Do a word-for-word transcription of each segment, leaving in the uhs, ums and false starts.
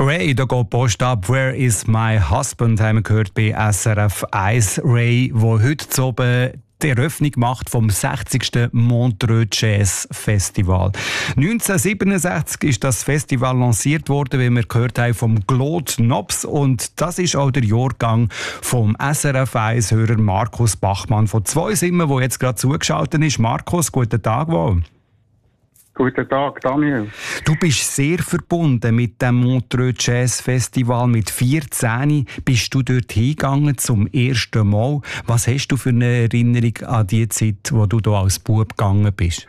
Ray, da geht Post ab. Where is my husband? Haben wir gehört bei S R F eins. Ray, wo heute zu oben die Eröffnung macht vom sechzigsten Montreux Jazz Festival. neunzehnhundertsiebenundsechzig ist das Festival lanciert worden, wie wir gehört haben, vom Claude Nobs. Und das ist auch der Jahrgang vom S R F eins-Hörer Markus Bachmann von Zweisimmen, der jetzt gerade zugeschaltet ist. Markus, guten Tag wohl. Guten Tag, Daniel. Du bist sehr verbunden mit dem Montreux Jazz Festival. Mit vierzehn bist du dort hingegangen zum ersten Mal. Was hast du für eine Erinnerung an die Zeit, wo du da als Bub gegangen bist?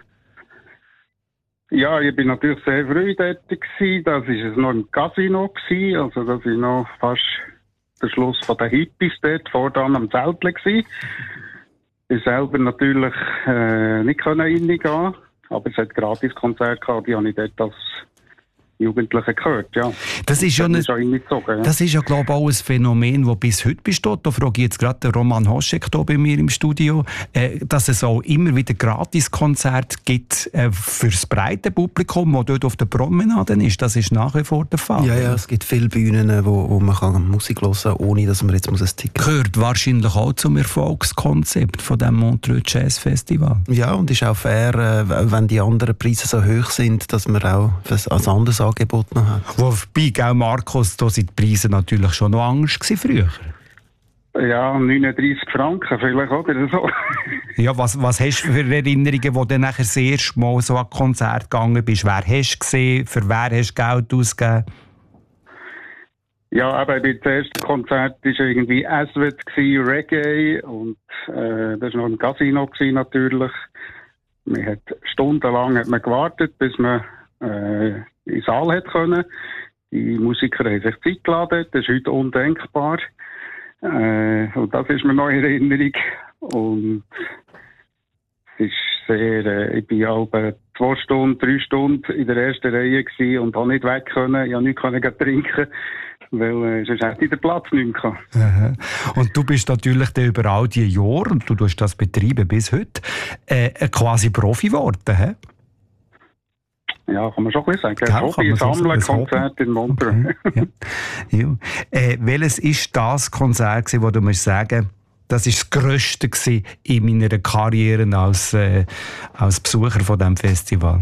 Ja, ich bin natürlich sehr früh dort gewesen. Das war es noch im Casino gewesen. Also das war noch fast der Schluss von den Hippies dort, voran am Zeltle gewesen. Ich selber natürlich äh, nicht reingehen. Aber es hat Gratis-Konzerte gehabt, die habe ich dort als Jugendliche gehört, ja. Das ist ja, eine, das ist ja, glaube ich, auch ein Phänomen, das bis heute besteht. Da frage ich jetzt gerade den Roman Hoschek hier bei mir im Studio, äh, dass es auch immer wieder Gratis-Konzerte gibt äh, für das breite Publikum, das dort auf der Promenade ist. Das ist nach wie vor der Fall. Ja, ja, es gibt viele Bühnen, wo, wo man kann Musik hören kann, ohne dass man jetzt muss ein Ticket muss. Gehört wahrscheinlich auch zum Erfolgskonzept von dem Montreux Jazz Festival. Ja, und ist auch fair, äh, wenn die anderen Preise so hoch sind, dass man auch als anderes Angebot noch hat. Wobei, gell, Markus, da sind die Preise natürlich schon noch anders gewesen früher. Ja, neununddreissig Franken vielleicht, oder so. Ja, was, was hast du für Erinnerungen, wo du nachher das erste Mal so an Konzert gegangen bist? Wer hast du gesehen? Für wer hast du Geld ausgegeben? Ja, aber bei dem ersten Konzert war irgendwie Aswad, Reggae und äh, das war noch ein Casino natürlich. Man hat stundenlang hat man gewartet, bis man äh, in den Saal hat können. Die Musiker haben sich Zeit geladen, das ist heute undenkbar. Äh, und das ist mir noch in Erinnerung. Und es ist sehr, äh, ich bin auch zwei Stunden, drei Stunden in der ersten Reihe gewesen und auch nicht weg können. Ich konnte nichts können trinken, weil äh, sonst hätte ich den Platz nicht mehr gehabt. Aha. Und du bist natürlich dann über all diese Jahre, und du hast das betreiben bis heute, äh, quasi Profi geworden, hä? Ja, kann man schon ein bisschen sagen. Ein Hobby, Sammeln, Konzert in Montreux. Okay. Ja. Ja. Äh, welches ist das Konzert gewesen, wo du musst sagen, das war das Grösste in meiner Karriere als, äh, als Besucher von diesem Festival?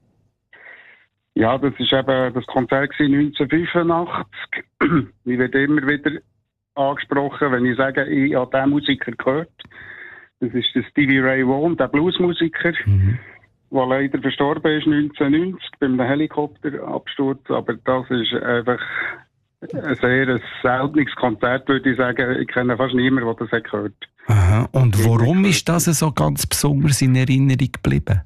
Ja, das war eben das Konzert neunzehnhundertfünfundachtzig. Ich werde immer wieder angesprochen, wenn ich sage, ich habe diesen Musiker gehört. Das ist der Stevie Ray Vaughan, der Bluesmusiker. Mhm. Der leider verstorben ist neunzehnhundertneunzig bei einem Helikopterabsturz. Aber das ist einfach ein sehr seltenes Konzert, würde ich sagen. Ich kenne fast niemanden, der das gehört hat. Aha. Und warum ist das so ganz besonders in Erinnerung geblieben?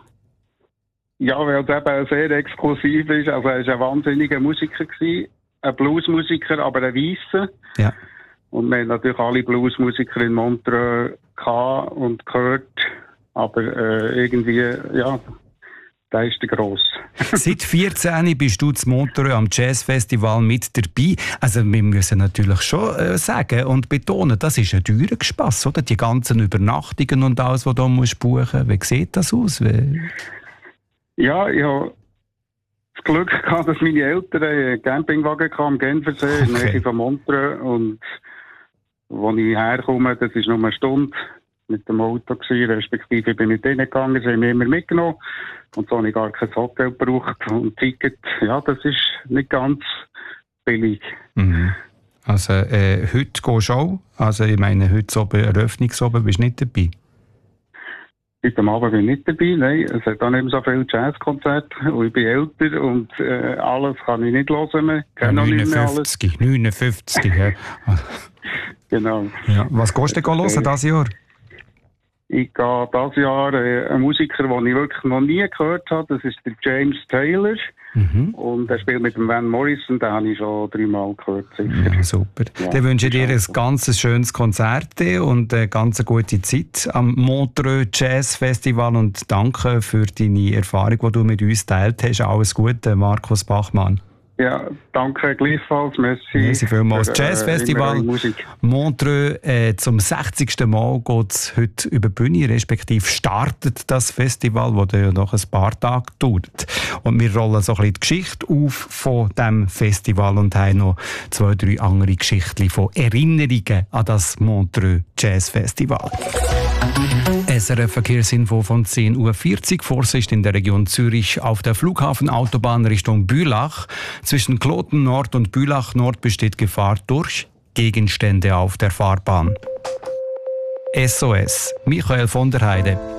Ja, weil es eben sehr exklusiv ist. Also er war ein wahnsinniger Musiker gewesen. Ein Bluesmusiker, aber ein Weisser. Ja. Und wir haben natürlich alle Bluesmusiker in Montreux gehabt und gehört. Aber äh, irgendwie, ja, der ist der Grosse. Seit vierzehn bist du zum Montreux am Jazzfestival mit dabei. Also wir müssen natürlich schon äh, sagen und betonen, das ist ein teurer Spass, oder? Die ganzen Übernachtungen und alles, was du musst buchen. Wie sieht das aus? Wie? Ja, ich habe das Glück gehabt, dass meine Eltern einen Campingwagen hatten am Genfersee, in der Nähe von Montreux. Und wo ich herkomme, das ist nur eine Stunde mit dem Auto gewesen, respektive bin ich mit denen gegangen, sie haben mich immer mitgenommen und so habe ich gar kein Hotel gebraucht und Ticket, ja, das ist nicht ganz billig. Mhm. Also äh, heute gehst du auch, also ich meine, heute oben, Eröffnungsoben, bist du nicht dabei? Heute Abend bin ich nicht dabei, nein, es hat auch nicht mehr so viele Jazzkonzerte und ich bin älter und äh, alles kann ich nicht hören mehr, ich kenne noch nicht mehr alles. neunundfünfzig, ja. Genau. Ja. Was gehst du denn hören äh, dieses Jahr? Ich gehe dieses Jahr äh, einen Musiker, den ich wirklich noch nie gehört habe. Das ist der James Taylor. Mhm. Und er spielt mit dem Van Morrison, den habe ich schon dreimal gehört. Sicher. Ja, super. Ja, dann wünsche ich dir ein ganz schönes Konzert und eine ganz gute Zeit am Montreux Jazz Festival und danke für deine Erfahrung, die du mit uns geteilt hast. Alles Gute, Markus Bachmann. Ja, danke gleichfalls. Merci. Merci vielmals. Für, äh, Jazzfestival Montreux äh, zum sechzigsten Mal geht es heute über die Bühne, respektive startet das Festival, das ja noch ein paar Tage dauert. Und wir rollen so ein bisschen die Geschichte auf von diesem Festival und haben noch zwei, drei andere Geschichten von Erinnerungen an das Montreux Jazz Festival. S R F-Verkehrsinfo von zehn Uhr vierzig. Vorsicht in der Region Zürich auf der Flughafenautobahn Richtung Bülach. Zwischen Kloten Nord und Bülach Nord besteht Gefahr durch Gegenstände auf der Fahrbahn. S O S, Michael von der Heide.